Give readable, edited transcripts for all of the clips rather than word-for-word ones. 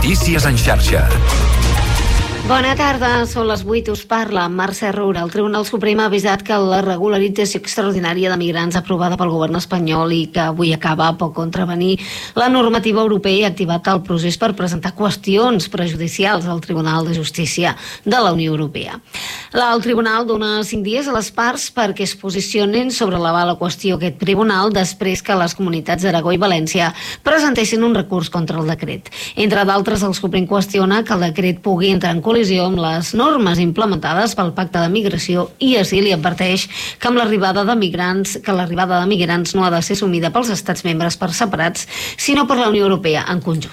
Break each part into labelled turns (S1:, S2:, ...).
S1: Notícies en xarxa.
S2: Bona tarda, són les 8, us parla Mercè Roura. El Tribunal Suprem ha avisat que la regularització extraordinària de migrants aprovada pel govern espanyol i que avui acaba pot contravenir la normativa europea i ha activat el procés per presentar qüestions prejudicials al Tribunal de Justícia de la Unió Europea. El Tribunal dona 5 dies a les parts perquè es posicionin sobre la qüestió aquest tribunal després que les comunitats d'Aragó i València presentessin un recurs contra el decret. Entre d'altres, el Suprem qüestiona que el decret pugui entrar en col·lisió amb les normes implementades pel Pacte de Migració i Asil i adverteix que amb l'arribada de migrants no ha de ser assumida pels estats membres per separats, sinó per la Unió Europea en conjunt.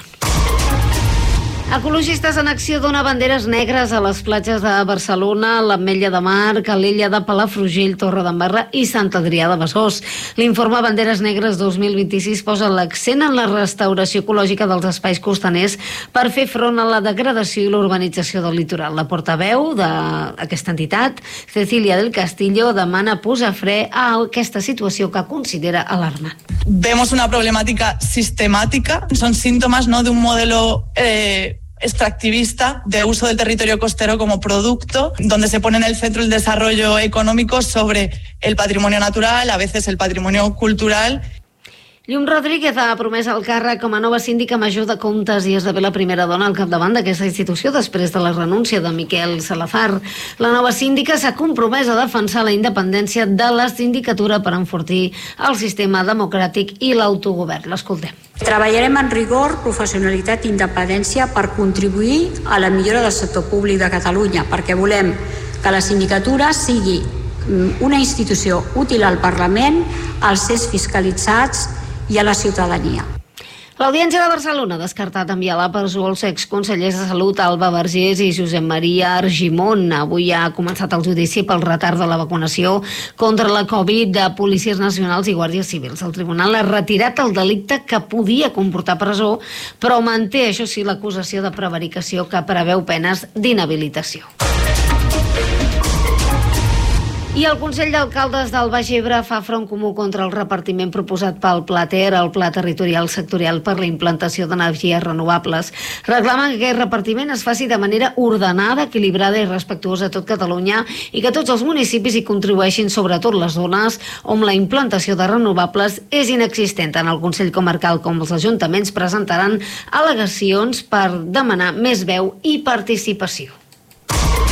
S2: Ecologistes en Acció dona banderes negres a les platges de Barcelona, l'Ametlla de Mar, Calella de Palafrugell, Torredembarra i Sant Adrià de Besòs. L'informe Banderes Negres 2026 posa l'accent en la restauració ecològica dels espais costaners per fer front a la degradació i l'urbanització del litoral. La portaveu d'aquesta entitat, Cecilia del Castillo, demana posar fre a aquesta situació que considera alarmant.
S3: Vemos una problemática sistemática, son síntomas, ¿no?, de un modelo extractivista de uso del territorio costero como producto, donde se pone en el centro el desarrollo económico sobre el patrimonio natural, a veces el patrimonio cultural.
S2: Llum Rodríguez ha promès el càrrec com a nova síndica major de comptes i esdevé la primera dona al capdavant d'aquesta institució després de la renúncia de Miquel Salazar. La nova síndica s'ha compromès a defensar la independència de la sindicatura per enfortir el sistema democràtic i l'autogovern. L'escoltem.
S4: Treballarem en rigor, professionalitat i independència per contribuir a la millora del sector públic de Catalunya, perquè volem que la sindicatura sigui una institució útil al Parlament, als éssers fiscalitzats i a la ciutadania.
S2: L'Audiència de Barcelona ha descartat enviar a la presó els exconsellers de Salut Alba Vergés i Josep Maria Argimon. Avui ha començat el judici pel retard de la vacunació contra la Covid de policies nacionals i guàrdies civils. El tribunal ha retirat el delicte que podia comportar presó, però manté, això sí, l'acusació de prevaricació que preveu penes d'inhabilitació. I el Consell d'Alcaldes del Baix Ebre fa front comú contra el repartiment proposat pel Pla Ter, el Pla Territorial Sectorial per la implantació d'energies renovables. Reclamen que aquest repartiment es faci de manera ordenada, equilibrada i respectuosa a tot Catalunya i que tots els municipis hi contribueixin, sobretot les zones on la implantació de renovables és inexistent. Tant el Consell Comarcal com els ajuntaments presentaran al·legacions per demanar més veu i participació.